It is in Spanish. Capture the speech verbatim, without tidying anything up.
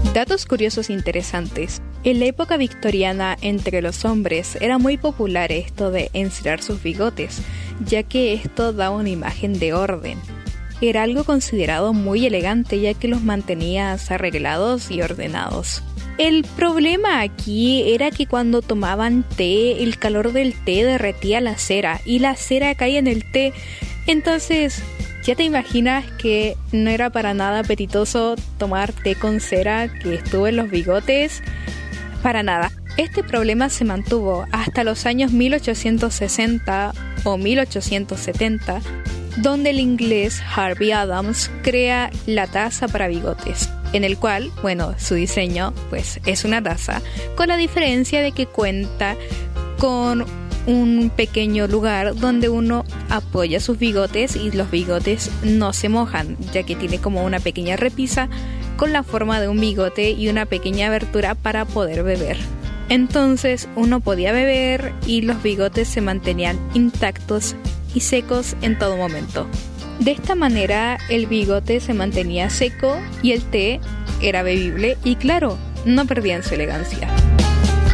Datos curiosos interesantes. En la época victoriana, entre los hombres, era muy popular esto de encerar sus bigotes, ya que esto daba una imagen de orden. Era algo considerado muy elegante, ya que los mantenías arreglados y ordenados. El problema aquí era que cuando tomaban té, el calor del té derretía la cera, y la cera caía en el té. Entonces, ya te imaginas que no era para nada apetitoso tomar té con cera que estuvo en los bigotes. Para nada. Este problema se mantuvo hasta los años mil ochocientos sesenta o mil ochocientos setenta, donde el inglés Harvey Adams crea la taza para bigotes, en el cual, bueno, su diseño pues es una taza, con la diferencia de que cuenta con un pequeño lugar donde uno apoya sus bigotes y los bigotes no se mojan, ya que tiene como una pequeña repisa con la forma de un bigote y una pequeña abertura para poder beber. Entonces uno podía beber y los bigotes se mantenían intactos y secos en todo momento. De esta manera el bigote se mantenía seco y el té era bebible y claro, no perdían su elegancia.